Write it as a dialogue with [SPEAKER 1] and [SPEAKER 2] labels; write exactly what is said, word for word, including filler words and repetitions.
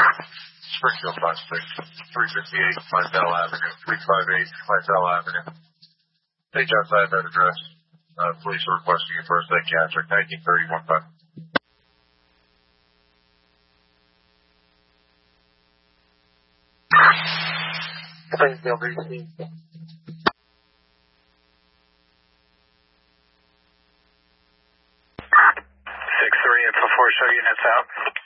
[SPEAKER 1] Springfield five six, three fifty-eight Mizell Avenue, three five eight Mizell Avenue. Stay outside that address. Uh, police are requesting you for a psychiatric, nineteen thirty-one five. Springfield D C.
[SPEAKER 2] six three, it's a four show units out.